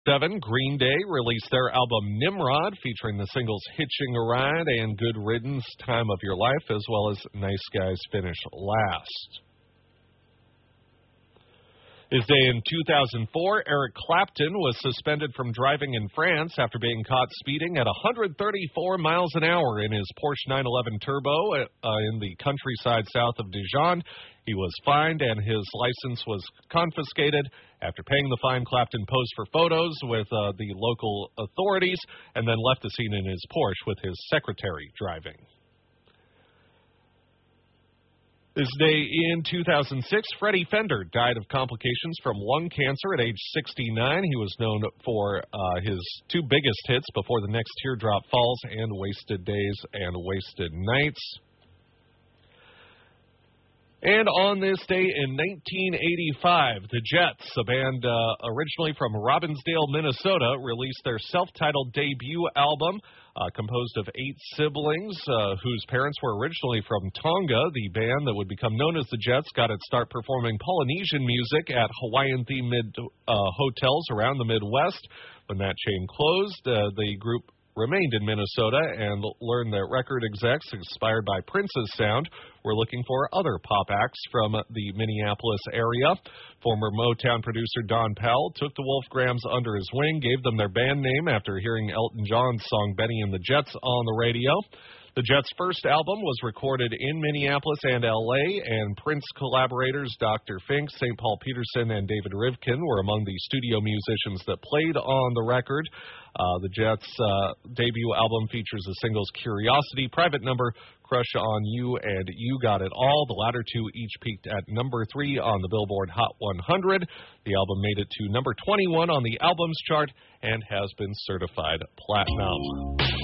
7, Green Day released their album Nimrod, featuring the singles Hitching a Ride and Good Riddance, Time of Your Life, as well as Nice Guys Finish Last. This day in 2004, Eric Clapton was suspended from driving in France after being caught speeding at 134 miles an hour in his Porsche 911 Turbo in the countryside south of Dijon. He was fined and his license was confiscated. After paying the fine, Clapton posed for photos with the local authorities and then left the scene in his Porsche with his secretary driving. This day in 2006, Freddie Fender died of complications from lung cancer at age 69. He was known for his two biggest hits, Before the Next Teardrop Falls and Wasted Days and Wasted Nights. And on this day in 1985, the Jets, a band originally from Robbinsdale, Minnesota, released their self-titled debut album, composed of 8 siblings whose parents were originally from Tonga. The band that would become known as the Jets got its start performing Polynesian music at Hawaiian-themed hotels around the Midwest. When that chain closed, the group remained in Minnesota and learned that record execs, inspired by Prince's sound, were looking for other pop acts from the Minneapolis area. Former Motown producer Don Powell took the Wolfgrams under his wing, gave them their band name after hearing Elton John's song Benny and the Jets on the radio. The Jets' first album was recorded in Minneapolis and L.A., and Prince collaborators Dr. Fink, St. Paul Peterson, and David Rivkin were among the studio musicians that played on the record. The Jets' debut album features the singles Curiosity, Private Number, Crush on You, and You Got It All. The latter two each peaked at number 3 on the Billboard Hot 100. The album made it to number 21 on the albums chart and has been certified platinum.